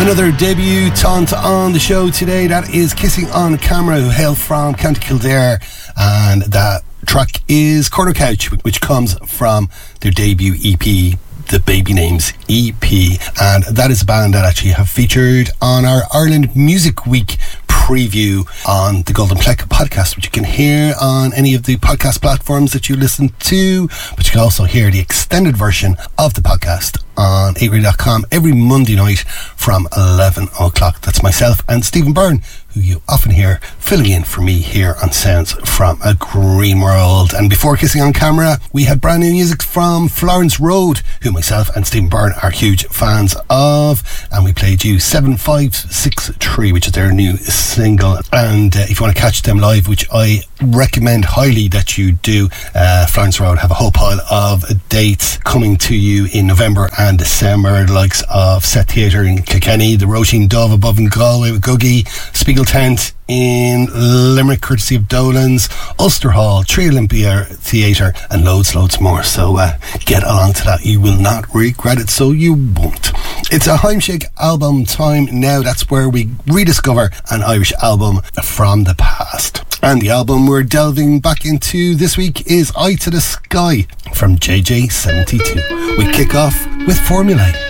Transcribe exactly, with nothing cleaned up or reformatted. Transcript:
Another debutante on the show today. That is Kissing on Camera, who hail from County Kildare, and that track is Corner Couch, which comes from their debut E P, the Baby Names E P, and that is a band that actually have featured on our Ireland Music Week preview on the Golden Pleck podcast, which you can hear on any of the podcast platforms that you listen to, but you can also hear the extended version of the podcast on eight radio dot com every Monday night from eleven o'clock. That's myself and Stephen Byrne, who you often hear filling in for me here on Sounds from a Green World. And before Kissing on Camera, we had brand new music from Florence Road, who myself and Stephen Byrne are huge fans of, and we played you seven five six three, which is their new single. And uh, if you want to catch them live, which I recommend highly that you do, uh, Florence Road have a whole pile of dates coming to you in November and December, the likes of Set Theatre in Kilkenny, the Roisin Dove above in Galway with Googie, Spiegel Tent in Limerick courtesy of Dolan's, Ulster Hall, Tree Olympia Theatre, and loads loads more. So uh, get along to that, you will not regret it, so you won't. It's a Heimshake album time now. That's where we rediscover an Irish album from the past, and the album we're delving back into this week is Eye to the Sky from J J seventy-two. We kick off with Formulae.